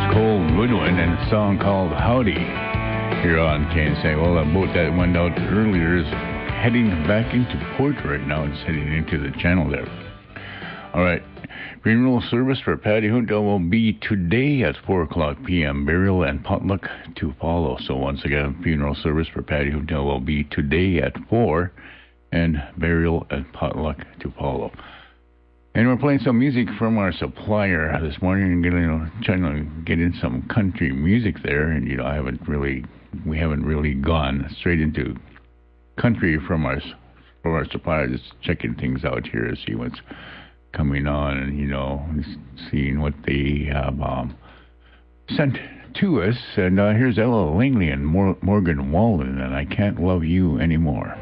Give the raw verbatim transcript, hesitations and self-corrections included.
Cole Goodwin and a song called Howdy here on K N S A. Well, that boat that went out earlier is heading back into port right now. It's heading into the channel there. All right. Funeral service for Patty Junta will be today at four o'clock p.m. Burial and potluck to follow. So once again, funeral service for Patty Junta will be today at four, and burial and potluck to follow. And we're playing some music from our supplier this morning, and getting, you know, trying to get in some country music there. And you know, I haven't really, we haven't really gone straight into country from our from our supplier. Just checking things out here to see what's coming on, and you know, seeing what they have um, sent to us. And uh, here's Ella Langley and Mor- Morgan Wallen, and I Can't Love You Anymore.